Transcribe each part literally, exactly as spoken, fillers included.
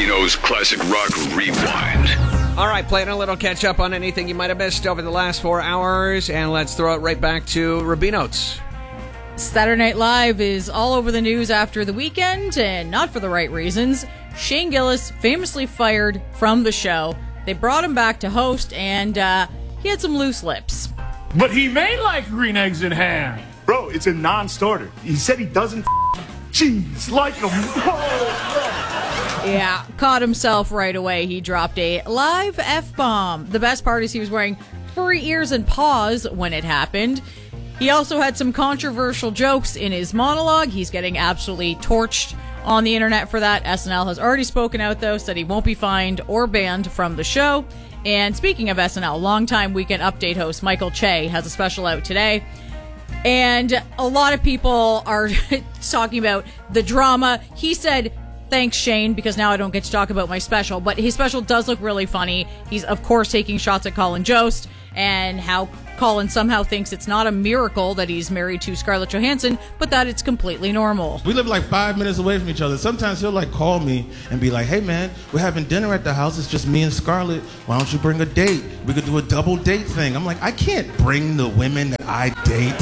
Rubino's Classic Rock Rewind. All right, playing a little catch up on anything you might have missed over the last four hours, and let's throw it right back to Rubino's. Saturday Night Live is all over the news after the weekend, and not for the right reasons. Shane Gillis famously fired from the show. They brought him back to host, and uh, he had some loose lips. But he may like green eggs and ham. Bro, it's a non-starter. He said he doesn't cheese like them. Oh, yeah, caught himself right away. He dropped a live F-bomb. The best part is he was wearing furry ears and paws when it happened. He also had some controversial jokes in his monologue. He's getting absolutely torched on the internet for that. S N L has already spoken out, though, said he won't be fined or banned from the show. And speaking of S N L, longtime Weekend Update host Michael Che has a special out today. And a lot of people are talking about the drama. He said, thanks, Shane, because now I don't get to talk about my special. But his special does look really funny. He's, of course, taking shots at Colin Jost and how Colin somehow thinks it's not a miracle that he's married to Scarlett Johansson, but that it's completely normal. We live like five minutes away from each other. Sometimes he'll like call me and be like, hey man, we're having dinner at the house. It's just me and Scarlett. Why don't you bring a date? We could do a double date thing. I'm like, I can't bring the women that I date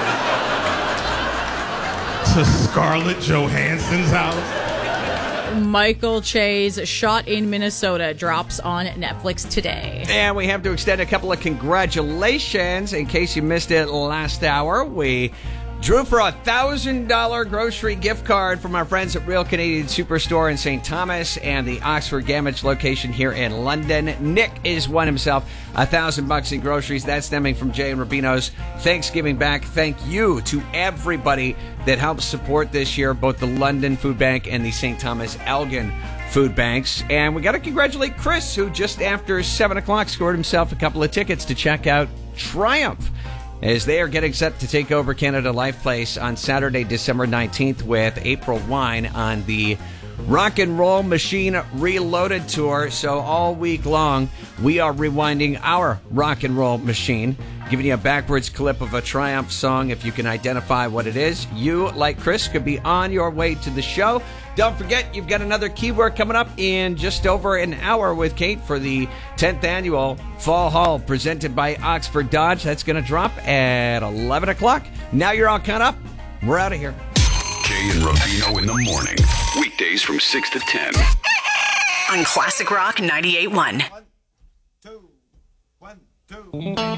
to Scarlett Johansson's house. Michael Che's Shot in Minnesota drops on Netflix today. And we have to extend a couple of congratulations in case you missed it last hour. We drew for a one thousand dollars grocery gift card from our friends at Real Canadian Superstore in Saint Thomas and the Oxford Gamage location here in London. Nick is one himself. A thousand bucks in groceries. That's stemming from Jay and Rubino's Thanksgiving back. Thank you to everybody that helps support this year, both the London Food Bank and the Saint Thomas Elgin Food Banks. And we got to congratulate Chris, who just after seven o'clock scored himself a couple of tickets to check out Triumph, as they are getting set to take over Canada Life Place on Saturday, December nineteenth with April Wine on the Rock and Roll Machine Reloaded Tour. So all week long, we are rewinding our Rock and Roll Machine, giving you a backwards clip of a Triumph song. If you can identify what it is, you, like Chris, could be on your way to the show. Don't forget, you've got another keyword coming up in just over an hour with Kate for the tenth annual Fall Haul presented by Oxford Dodge. That's going to drop at eleven o'clock. Now you're all caught up. We're out of here. Jay and Rubino in the morning. Weekdays from six to ten. On Classic Rock ninety-eight point one. One, two, one, two.